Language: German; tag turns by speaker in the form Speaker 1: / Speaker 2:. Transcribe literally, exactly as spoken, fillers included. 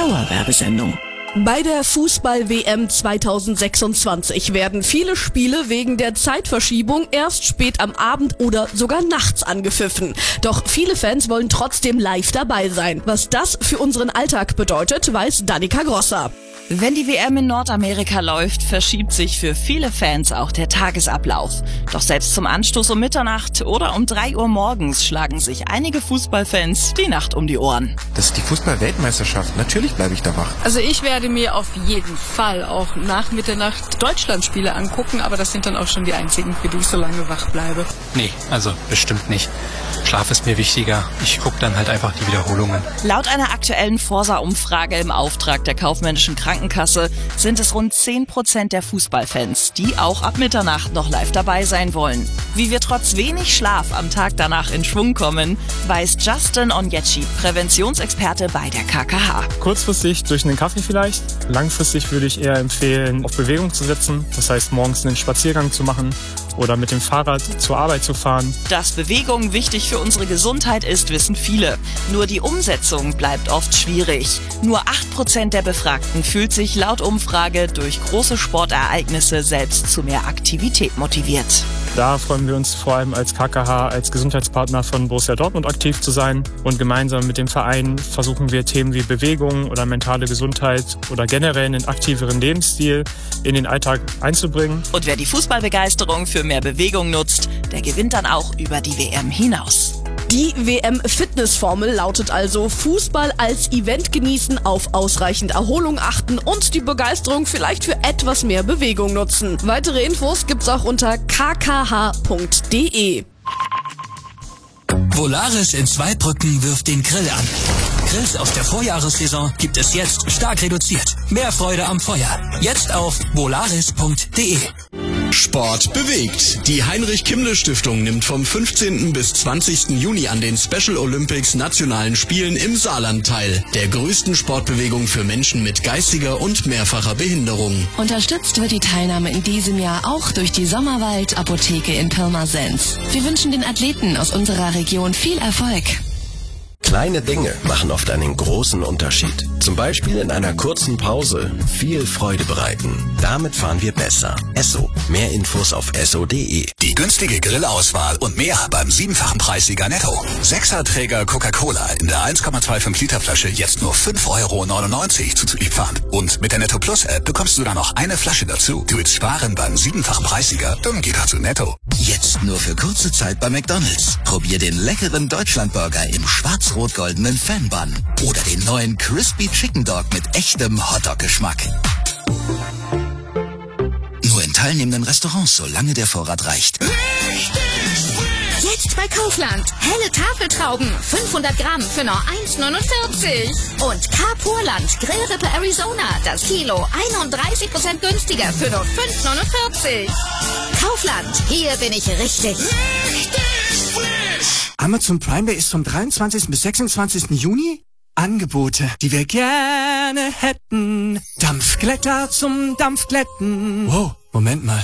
Speaker 1: Dauerwerbesendung. Bei der Fußball-W M zweitausendsechsundzwanzig werden viele Spiele wegen der Zeitverschiebung erst spät am Abend oder sogar nachts angepfiffen. Doch viele Fans wollen trotzdem live dabei sein. Was das für unseren Alltag bedeutet, weiß Danica Grosser.
Speaker 2: Wenn die W M in Nordamerika läuft, verschiebt sich für viele Fans auch der Tagesablauf. Doch selbst zum Anstoß um Mitternacht oder um drei Uhr morgens schlagen sich einige Fußballfans die Nacht um die Ohren.
Speaker 3: Das ist die Fußball-Weltmeisterschaft. Natürlich bleibe ich da wach.
Speaker 4: Also ich werde mir auf jeden Fall auch nach Mitternacht Deutschlandspiele angucken, aber das sind dann auch schon die einzigen, für die ich so lange wach bleibe.
Speaker 5: Nee, also bestimmt nicht. Schlaf ist mir wichtiger. Ich gucke dann halt einfach die Wiederholungen.
Speaker 2: Laut einer aktuellen Forsa-Umfrage im Auftrag der kaufmännischen Krankenkasse sind es rund zehn Prozent der Fußballfans, die auch ab Mitternacht noch live dabei sein wollen. Wie wir trotz wenig Schlaf am Tag danach in Schwung kommen, weiß Justin Onyeci, Präventionsexperte bei der K K H.
Speaker 6: Kurzfristig durch einen Kaffee vielleicht. Langfristig würde ich eher empfehlen, auf Bewegung zu setzen. Das heißt, morgens einen Spaziergang zu machen oder mit dem Fahrrad zur Arbeit zu fahren.
Speaker 2: Dass Bewegung wichtig für unsere Gesundheit ist, wissen viele. Nur die Umsetzung bleibt oft schwierig. Nur acht Prozent der Befragten fühlt sich laut Umfrage durch große Sportereignisse selbst zu mehr Aktivität motiviert.
Speaker 6: Da freuen wir uns vor allem als K K H, als Gesundheitspartner von Borussia Dortmund aktiv zu sein. Und gemeinsam mit dem Verein versuchen wir Themen wie Bewegung oder mentale Gesundheit oder generell einen aktiveren Lebensstil in den Alltag einzubringen.
Speaker 2: Und wer die Fußballbegeisterung für mehr Bewegung nutzt, der gewinnt dann auch über die W M hinaus.
Speaker 1: Die W M-Fitnessformel lautet also: Fußball als Event genießen, auf ausreichend Erholung achten und die Begeisterung vielleicht für etwas mehr Bewegung nutzen. Weitere Infos gibt's auch unter k k h punkt d e.
Speaker 7: Volaris in Zweibrücken wirft den Grill an. Grills aus der Vorjahressaison gibt es jetzt stark reduziert. Mehr Freude am Feuer. Jetzt auf volaris punkt d e.
Speaker 8: Sport bewegt. Die Heinrich-Kimmle-Stiftung nimmt vom fünfzehnten bis zwanzigsten Juni an den Special Olympics Nationalen Spielen im Saarland teil. Der größten Sportbewegung für Menschen mit geistiger und mehrfacher Behinderung.
Speaker 9: Unterstützt wird die Teilnahme in diesem Jahr auch durch die Sommerwald Apotheke in Pirmasens. Wir wünschen den Athleten aus unserer Region viel Erfolg.
Speaker 10: Kleine Dinge machen oft einen großen Unterschied. Zum Beispiel in einer kurzen Pause viel Freude bereiten. Damit fahren wir besser. Esso. Mehr Infos auf esso punkt d e.
Speaker 11: Die günstige Grillauswahl und mehr beim siebenfachen Preissieger Netto. Sechserträger Coca-Cola in der eins Komma fünfundzwanzig Liter Flasche jetzt nur fünf Euro neunundneunzig zuzüglich Pfand. Und mit der Netto Plus App bekommst du dann noch eine Flasche dazu. Du willst sparen beim siebenfachen Preissieger? Dann geht dazu Netto.
Speaker 12: Jetzt nur für kurze Zeit bei McDonald's. Probier den leckeren Deutschlandburger im schwarz-rot-goldenen Fanbun. Oder den neuen Crispy Chicken Dog mit echtem Hotdog-Geschmack. Nur in teilnehmenden Restaurants, solange der Vorrat reicht.
Speaker 13: Jetzt bei Kaufland. Helle Tafeltrauben. fünfhundert Gramm für nur eins neunundvierzig. Und K-Purland Grillrippe Arizona. Das Kilo einunddreißig Prozent günstiger für nur fünf neunundvierzig. Kaufland. Hier bin ich richtig. Richtig
Speaker 14: frisch. Amazon Prime Day ist vom dreiundzwanzigsten bis sechsundzwanzigsten Juni. Angebote, die wir gerne hätten. Dampfglätter zum Dampfglätten. Wow, Moment mal.